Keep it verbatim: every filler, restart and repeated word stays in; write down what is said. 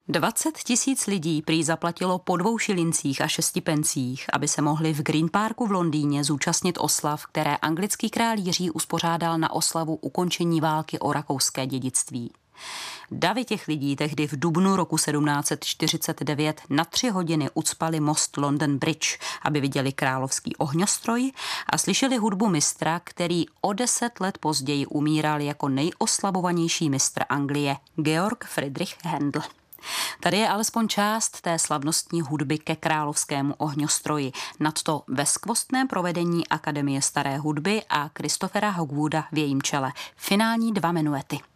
dvacet tisíc lidí prý zaplatilo po dvou šilincích a šesti pencích, aby se mohli v Green Parku v Londýně zúčastnit oslav, které anglický král Jiří uspořádal na oslavu ukončení války o rakouské dědictví. Davy těch lidí tehdy v dubnu roku sedmnáct set čtyřicet devět na tři hodiny ucpali most London Bridge, aby viděli královský ohňostroj a slyšeli hudbu mistra, který o deset let později umíral jako nejoslavovanější mistr Anglie, Georg Friedrich Händel. Tady je alespoň část té slavnostní hudby ke královskému ohňostroji, nadto ve skvostném provedení Akademie staré hudby a Christophera Hogwooda v jejím čele. Finální dva menuety.